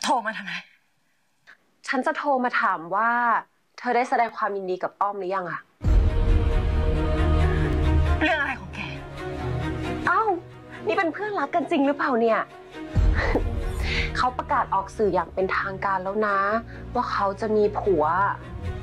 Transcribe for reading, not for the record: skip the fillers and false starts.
โทรมาทำไมฉันจะโทรมาถามว่าเธอได้แสดงความยินดีกับอ้อมหรือยังอะเรื่องอะไรของแกเอ้านี่เป็นเพื่อนรักกันจริงหรือเปล่าเนี่ย เขาประกาศออกสื่ออย่างเป็นทางการแล้วนะว่าเขาจะมีผัว